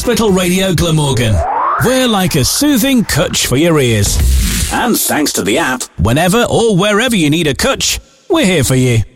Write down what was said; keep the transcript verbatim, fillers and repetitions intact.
Hospital Radio Glamorgan. We're like a soothing cutch for your ears. And thanks to the app, whenever or wherever you need a cutch, we're here for you.